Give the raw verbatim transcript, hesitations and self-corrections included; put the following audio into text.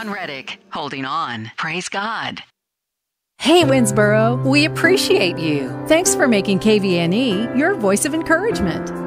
Dawn Reddick, holding on. Praise God. Hey, Winsboro, we appreciate you. Thanks for making K V N E your voice of encouragement.